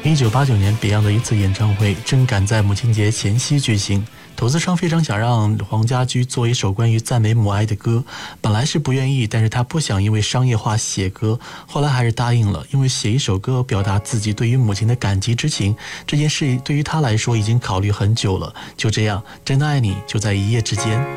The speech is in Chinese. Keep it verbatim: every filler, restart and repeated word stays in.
一九八九年 Beyond 的一次演唱会正赶在母亲节前夕举行，投资商非常想让黄家驹做一首关于赞美母爱的歌，本来是不愿意，但是他不想因为商业化写歌，后来还是答应了，因为写一首歌表达自己对于母亲的感激之情，这件事对于他来说已经考虑很久了。就这样，真的爱你就在一夜之间。